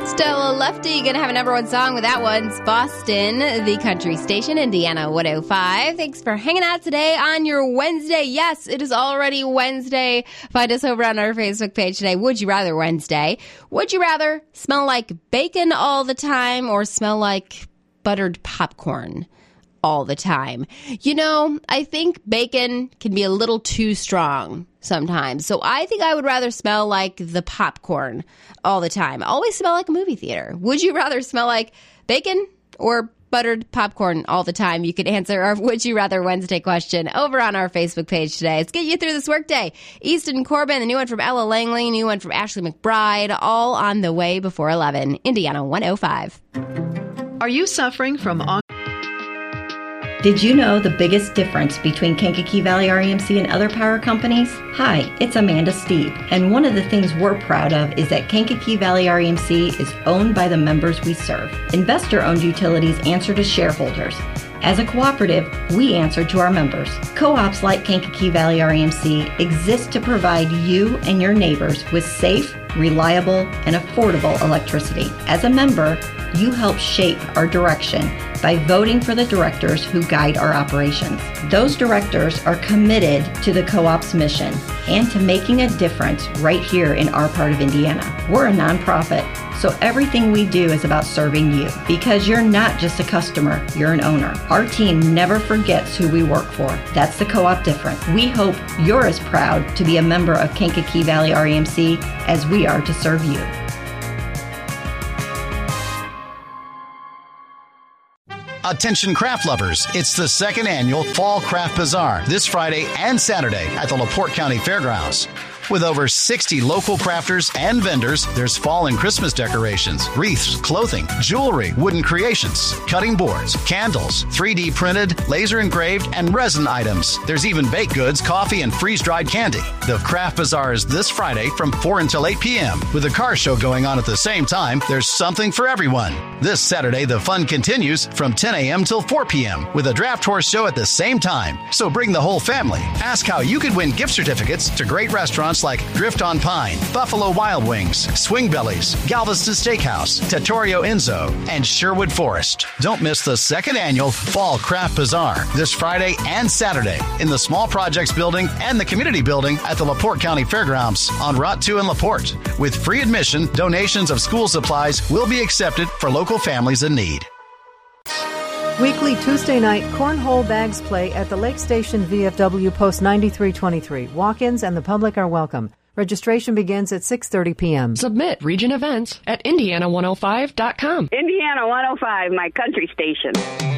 Still a lefty, gonna have a number one song with that one. It's Boston, the country station, Indiana 105. Thanks for hanging out today on your Wednesday. Yes, it is already Wednesday. Find us over on our Facebook page today. Would you rather Wednesday? Would you rather smell like bacon all the time or smell like buttered popcorn all the time? You know, I think bacon can be a little too strong sometimes. So I think I would rather smell like the popcorn all the time. I always smell like a movie theater. Would you rather smell like bacon or buttered popcorn all the time? You could answer our Would You Rather Wednesday question over on our Facebook page today. Let's get you through this workday. Easton Corbin, the new one from Ella Langley, new one from Ashley McBride, all on the way before 11. Indiana 105. Are you suffering from Did you know the biggest difference between Kankakee Valley REMC and other power companies? Hi, it's Amanda Steeb, and one of the things we're proud of is that Kankakee Valley REMC is owned by the members we serve. Investor-owned utilities answer to shareholders. As a cooperative, we answer to our members. Co-ops like Kankakee Valley REMC exist to provide you and your neighbors with safe, reliable, and affordable electricity. As a member, you help shape our direction by voting for the directors who guide our operations. Those directors are committed to the co-op's mission and to making a difference right here in our part of Indiana. We're a nonprofit, so everything we do is about serving you because you're not just a customer, you're an owner. Our team never forgets who we work for. That's the co-op difference. We hope you're as proud to be a member of Kankakee Valley REMC as we are to serve you. Attention craft lovers, it's the second annual Fall Craft Bazaar this Friday and Saturday at the LaPorte County Fairgrounds. With over 60 local crafters and vendors, there's fall and Christmas decorations, wreaths, clothing, jewelry, wooden creations, cutting boards, candles, 3D printed, laser engraved, and resin items. There's even baked goods, coffee, and freeze-dried candy. The Craft Bazaar is this Friday from 4 until 8 p.m. With a car show going on at the same time, there's something for everyone. This Saturday, the fun continues from 10 a.m. till 4 p.m. with a draft horse show at the same time. So bring the whole family. Ask how you could win gift certificates to great restaurants like Drift on Pine, Buffalo Wild Wings, Swing Bellies, Galveston Steakhouse, Trattoria Enzo, and Sherwood Forest. Don't miss the second annual Fall Craft Bazaar this Friday and Saturday in the Small Projects Building and the Community Building at the LaPorte County Fairgrounds on Route 2 in LaPorte. With free admission, donations of school supplies will be accepted for local families in need. Weekly Tuesday night cornhole bags play at the Lake Station VFW Post 9323. Walk-ins and the public are welcome. Registration begins at 6:30 p.m. Submit region events at Indiana105.com. Indiana 105, my country station.